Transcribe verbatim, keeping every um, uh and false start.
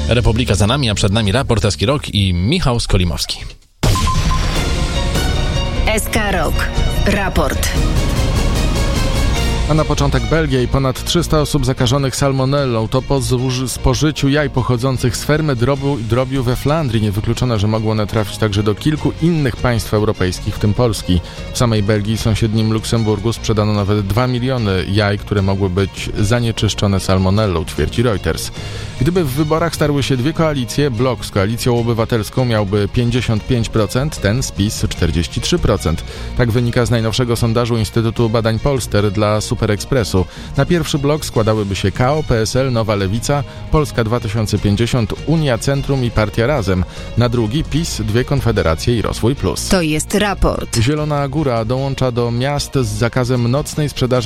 Republika za nami, a przed nami raport S K Rock i Michał Skolimowski. S K Rock. Raport. A na początek Belgia i ponad trzysta osób zakażonych salmonellą. To po spożyciu jaj pochodzących z fermy drobiu, drobiu we Flandrii. Niewykluczone, że mogło one trafić także do kilku innych państw europejskich, w tym Polski. W samej Belgii i sąsiednim Luksemburgu sprzedano nawet dwa miliony jaj, które mogły być zanieczyszczone salmonellą, twierdzi Reuters. Gdyby w wyborach starły się dwie koalicje, blok z Koalicją Obywatelską miałby pięćdziesiąt pięć procent, ten z PiS czterdzieści trzy procent. Tak wynika z najnowszego sondażu Instytutu Badań Polster dla Super Expressu. Na pierwszy blok składałyby się K O, P S L, Nowa Lewica, Polska dwa tysiące pięćdziesiąt, Unia Centrum i Partia Razem. Na drugi PiS, dwie Konfederacje i Rozwój Plus. To jest raport. Zielona Góra dołącza do miast z zakazem nocnej sprzedaży